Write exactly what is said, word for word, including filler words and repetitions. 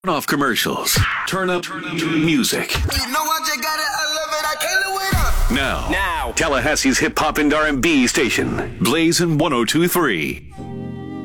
off commercials. Turn up music. You know I just got it, I love it, I can't live without. Now, Now. Tallahassee's hip hop and R and B station, Blazing one oh two point three.